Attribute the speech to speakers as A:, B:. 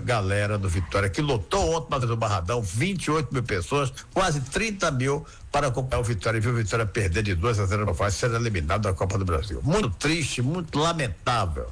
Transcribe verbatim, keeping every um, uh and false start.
A: galera do Vitória, que lotou ontem no Barradão, vinte e oito mil pessoas, quase trinta mil para acompanhar o Vitória, e viu o Vitória perder de dois a zero no fase, ser eliminado da Copa do Brasil. Muito triste, muito lamentável.